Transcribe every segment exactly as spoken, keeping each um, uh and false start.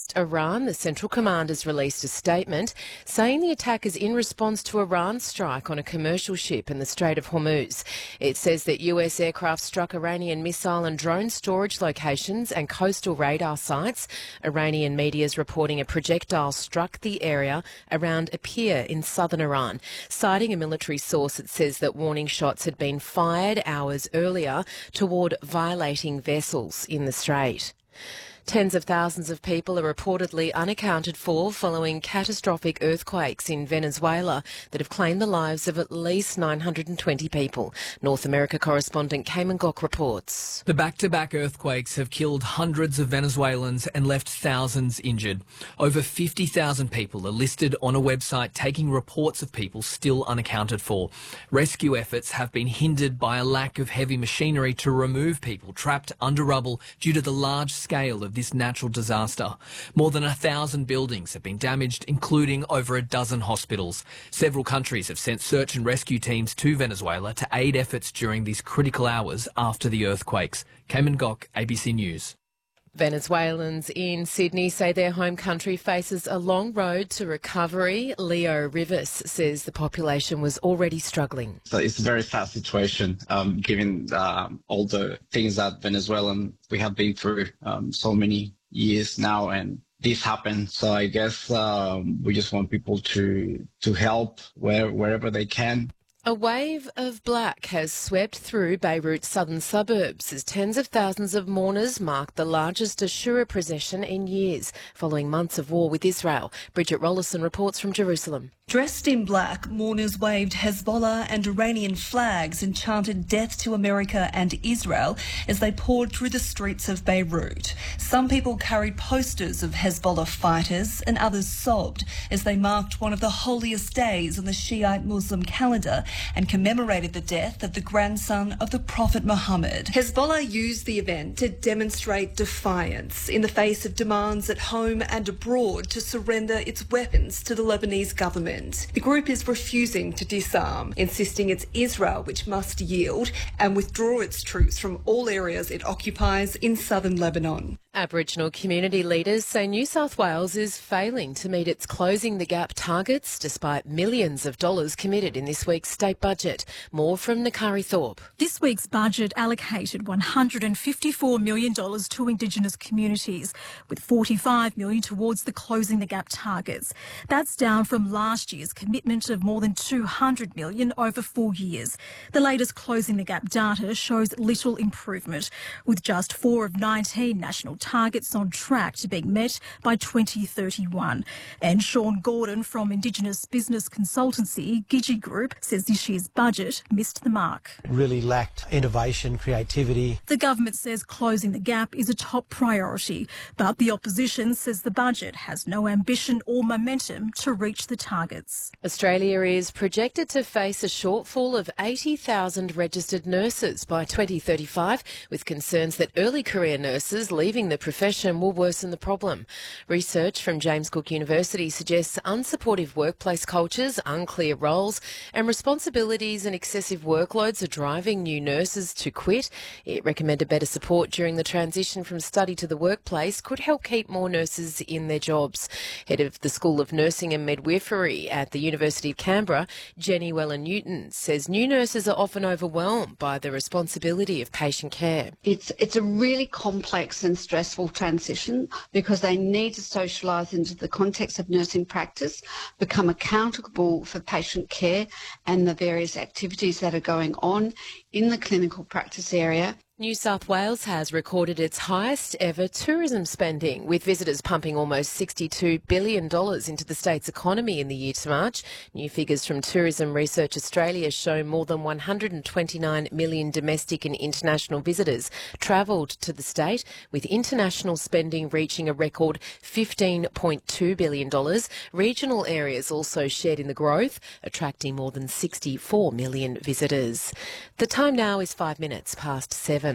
Iran. The Central Command has released a statement saying the attack is in response to Iran's strike on a commercial ship in the Strait of Hormuz. It says that U S aircraft struck Iranian missile and drone storage locations and coastal radar sites. Iranian media is reporting a projectile struck the area around a pier in southern Iran. Citing a military source, it says that warning shots had been fired hours earlier toward violating vessels in the strait. Tens of thousands of people are reportedly unaccounted for following catastrophic earthquakes in Venezuela that have claimed the lives of at least nine hundred twenty people. North America correspondent Cayman Gok reports. The back-to-back earthquakes have killed hundreds of Venezuelans and left thousands injured. Over fifty thousand people are listed on a website taking reports of people still unaccounted for. Rescue efforts have been hindered by a lack of heavy machinery to remove people trapped under rubble due to the large scale of this natural disaster. More than a thousand buildings have been damaged, including over a dozen hospitals. Several countries have sent search and rescue teams to Venezuela to aid efforts during these critical hours after the earthquakes. Cayman Gok, A B C News. Venezuelans in Sydney say their home country faces a long road to recovery. Leo Rivas says the population was already struggling. So it's a very sad situation, um, given um, all the things that Venezuelan we have been through um, so many years now, and this happened. So I guess um, we just want people to to help where, wherever they can. A wave of black has swept through Beirut's southern suburbs as tens of thousands of mourners mark the largest Ashura procession in years, following months of war with Israel. Bridget Rollison reports from Jerusalem. Dressed in black, mourners waved Hezbollah and Iranian flags and chanted death to America and Israel as they poured through the streets of Beirut. Some people carried posters of Hezbollah fighters and others sobbed as they marked one of the holiest days on the Shiite Muslim calendar and commemorated the death of the grandson of the Prophet Muhammad. Hezbollah used the event to demonstrate defiance in the face of demands at home and abroad to surrender its weapons to the Lebanese government. The group is refusing to disarm, insisting it's Israel which must yield and withdraw its troops from all areas it occupies in southern Lebanon. Aboriginal community leaders say New South Wales is failing to meet its Closing the Gap targets despite millions of dollars committed in this week's state budget. More from Nakari Thorpe. This week's budget allocated one hundred fifty-four million dollars to Indigenous communities, with forty-five million dollars towards the Closing the Gap targets. That's down from last year's commitment of more than two hundred million dollars over four years. The latest Closing the Gap data shows little improvement, with just four of nineteen national targets on track to being met by twenty thirty-one. And Sean Gordon from Indigenous business consultancy Gidgee Group says this year's budget missed the mark. Really lacked innovation, creativity. The government says Closing the Gap is a top priority, but the opposition says the budget has no ambition or momentum to reach the targets. Australia is projected to face a shortfall of eighty thousand registered nurses by twenty thirty-five, with concerns that early career nurses leaving the profession will worsen the problem. Research from James Cook University suggests unsupportive workplace cultures, unclear roles and responsibilities and excessive workloads are driving new nurses to quit. It recommended better support during the transition from study to the workplace could help keep more nurses in their jobs. Head of the School of Nursing and Midwifery at the University of Canberra, Jenny Weller-Newton, says new nurses are often overwhelmed by the responsibility of patient care. It's, it's a really complex and stressful transition because they need to socialise into the context of nursing practice, become accountable for patient care and the various activities that are going on in the clinical practice area. New South Wales has recorded its highest ever tourism spending, with visitors pumping almost sixty-two billion dollars into the state's economy in the year to March. New figures from Tourism Research Australia show more than one hundred twenty-nine million domestic and international visitors travelled to the state, with international spending reaching a record fifteen point two billion dollars. Regional areas also shared in the growth, attracting more than sixty-four million visitors. The time now is five minutes past seven.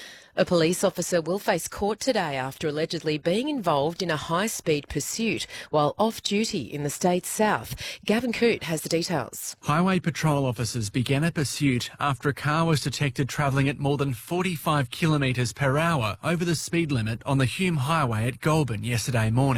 A police officer will face court today after allegedly being involved in a high-speed pursuit while off-duty in the state's south. Gavin Coote has the details. Highway patrol officers began a pursuit after a car was detected travelling at more than forty-five kilometres per hour over the speed limit on the Hume Highway at Goulburn yesterday morning.